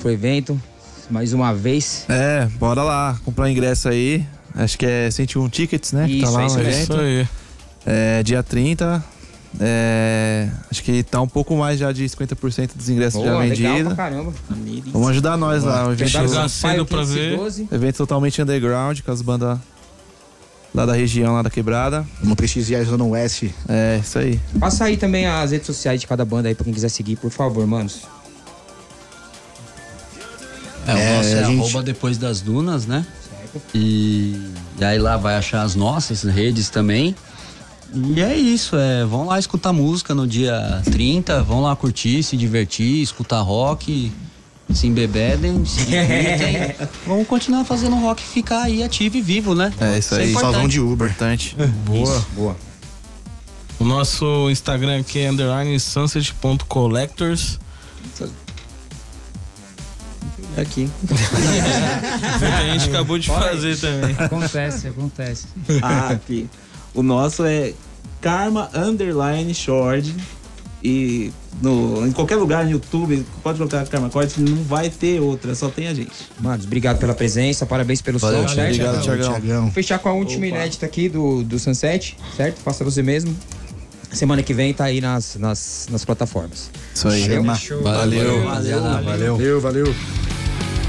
pro evento. Mais uma vez. Bora lá, comprar ingresso aí. Acho que é 101 Tickets, né? Isso, que tá lá isso no mesmo. evento. Isso aí. Dia 30. Acho que tá um pouco mais já de 50% dos ingressos já Legal vendidos. pra caramba. Vamos ajudar nós lá. O evento, Chegar cedo pra ver. evento totalmente underground, com as bandas lá da região, lá da quebrada. Vamos prestigiar a Zona Oeste. Isso aí. Passa aí também as redes sociais de cada banda aí pra quem quiser seguir, por favor, manos. O nosso a gente- @ Depois das Dunas, né? E aí lá vai achar as nossas redes também. E é isso, vão lá escutar música no dia 30, vão lá curtir, se divertir, escutar rock, se embebedem, se divirtem. Vamos continuar fazendo rock ficar aí ativo e vivo, né? Isso aí. importante. Só vão de Uber. Importante. Boa. Boa. O nosso Instagram aqui é _sunset.collectors. Aqui. Foi o que a gente acabou de fazer também. Acontece. Aqui. O nosso é Karma_Short. E em qualquer lugar no YouTube, pode colocar Karma Cord, não vai ter outra, só tem a gente. Manos, obrigado pela presença, parabéns pelo som, certo? Obrigado, Thiagão. Vou fechar com a última inédita aqui do Sunset, certo? Faça você mesmo. Semana que vem tá aí nas plataformas. Isso aí. Valeu. Valeu. Rapaziada. Valeu.